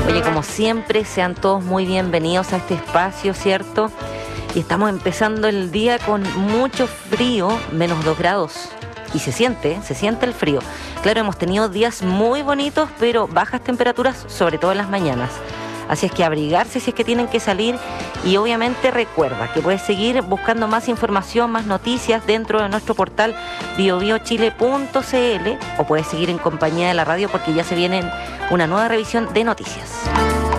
Oye, como siempre, sean todos muy bienvenidos a este espacio, ¿cierto? Y estamos empezando el día con mucho frío, -2 grados. Y se siente el frío. Claro, hemos tenido días muy bonitos, pero bajas temperaturas, sobre todo en las mañanas. Así es que abrigarse si es que tienen que salir, y obviamente recuerda que puedes seguir buscando más información, más noticias dentro de nuestro portal biobiochile.cl, o puedes seguir en compañía de la radio porque ya se viene una nueva revisión de noticias.